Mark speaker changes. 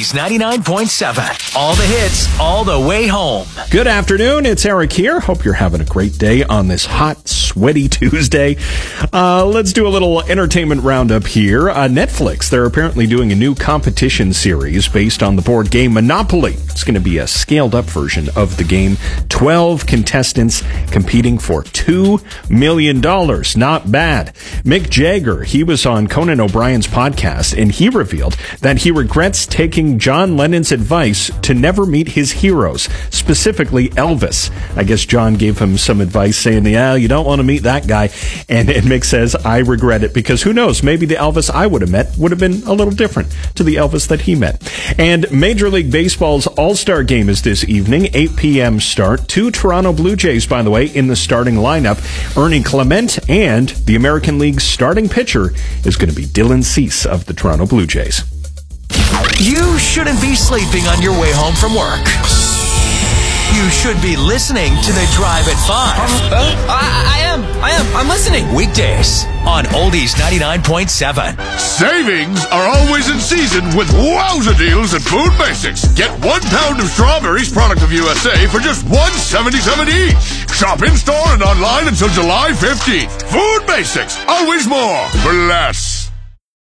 Speaker 1: Oldies 99.7. All the hits, all the way home.
Speaker 2: Good afternoon. It's Eric here. Hope you're having a great day on this hot, sweaty Tuesday. Let's do a little entertainment roundup here. Netflix, they're apparently doing a new competition series based on the board game Monopoly. It's going to be a scaled-up version of the game. 12 contestants competing for $2 million. Not bad. Mick Jagger, he was on Conan O'Brien's podcast, and he revealed that he regrets taking John Lennon's advice to never meet his heroes, specifically Elvis. I guess John gave him some advice saying, yeah, you don't want to meet that guy. And Mick says, I regret it, because who knows, maybe the Elvis I would have met would have been a little different to the Elvis that he met. And Major League Baseball's All-Star Game is this evening, 8 p.m. start. 2 Toronto Blue Jays, by the way, in the starting lineup. Ernie Clement, and the American League's starting pitcher is going to be Dylan Cease of the Toronto Blue Jays.
Speaker 1: You shouldn't be sleeping on your way home from work. You should be listening to The Drive at 5.
Speaker 3: I am. I'm listening.
Speaker 1: Weekdays on Oldies 99.7.
Speaker 4: Savings are always in season with wowza deals at Food Basics. Get 1 pound of strawberries, product of USA, for just $1.77 each. Shop in-store and online until July 15th. Food Basics, always more for less.